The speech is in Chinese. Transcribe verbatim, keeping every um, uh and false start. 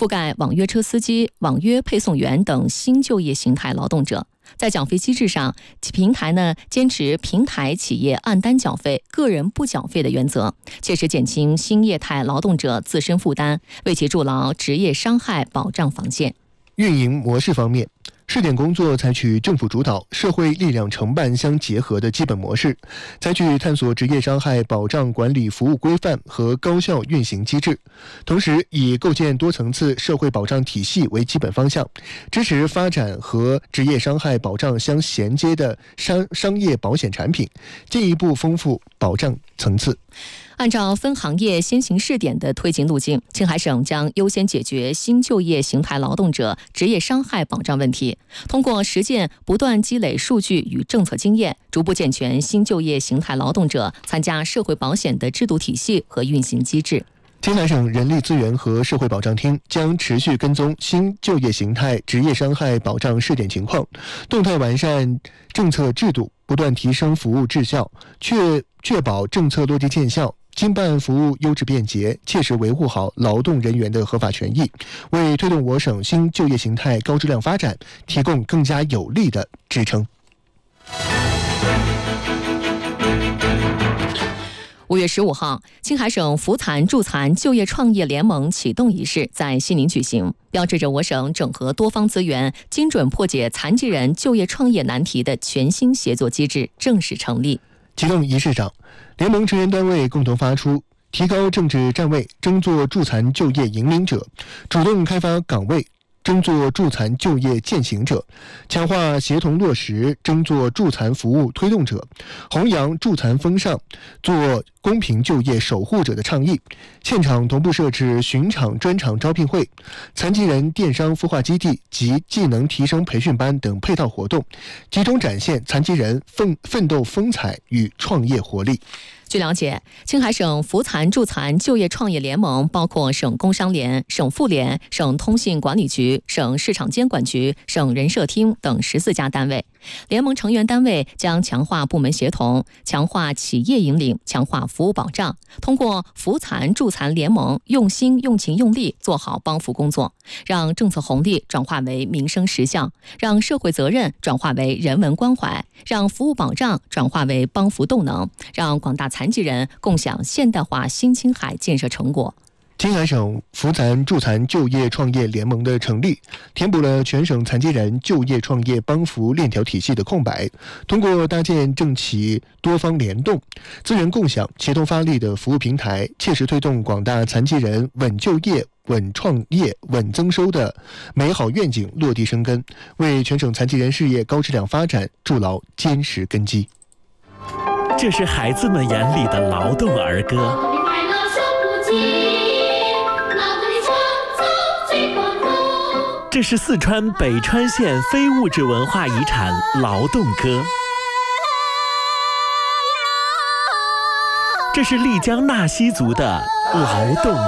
覆盖网约车司机、网约配送员等新就业形态劳动者。在缴费机制上，平台呢坚持平台企业按单缴费、个人不缴费的原则，切实减轻新业态劳动者自身负担，为其筑牢职业伤害保障防线。 运营模式方面，试点工作采取政府主导、社会力量承办相结合的基本模式，采取探索职业伤害保障管理服务规范和高效运行机制，同时以构建多层次社会保障体系为基本方向，支持发展和职业伤害保障相衔接的商商业保险产品，进一步丰富保障层次。 按照分行业先行试点的推进路径，青海省将优先解决新就业形态劳动者职业伤害保障问题，通过实践不断积累数据与政策经验，逐步健全新就业形态劳动者参加社会保险的制度体系和运行机制。 青海省人力资源和社会保障厅将持续跟踪新就业形态职业伤害保障试点情况，动态完善政策制度，不断提升服务质效，确确保政策落地见效，经办服务优质便捷，切实维护好劳动人员的合法权益，为推动我省新就业形态高质量发展提供更加有力的支撑。 五月十五号，青海省扶残助残就业创业联盟启动仪式在西宁举行，标志着我省整合多方资源，精准破解残疾人就业创业难题的全新协作机制正式成立。 启动仪式上，联盟成员单位共同发出提高政治站位，争做助残就业引领者，主动开发岗位，争做助残就业践行者，强化协同落实，争做助残服务推动者，弘扬助残风尚，做公平就业守护者的倡议。现场同步设置巡场专场招聘会、残疾人电商孵化基地及技能提升培训班等配套活动，集中展现残疾人奋奋斗风采与创业活力。 据了解，青海省扶残助残就业创业联盟包括省工商联、省妇联、省通信管理局、省市场监管局、省人社厅等十四家单位。联盟成员单位将强化部门协同，强化企业引领，强化服务保障，通过扶残助残联盟用心、用情、用力做好帮扶工作，让政策红利转化为民生实效，让社会责任转化为人文关怀，让服务保障转化为帮扶动能，让广大残疾人共享现代化新青海建设成果。 青海省扶残助残就业创业联盟的成立，填补了全省残疾人就业创业帮扶链条体系的空白。通过搭建政企多方联动、资源共享、协同发力的服务平台，切实推动广大残疾人稳就业、稳创业、稳增收的美好愿景落地生根，为全省残疾人事业高质量发展筑牢坚实根基。 这是孩子们眼里的劳动儿歌。这是四川北川县非物质文化遗产劳动歌。这是丽江纳西族的劳动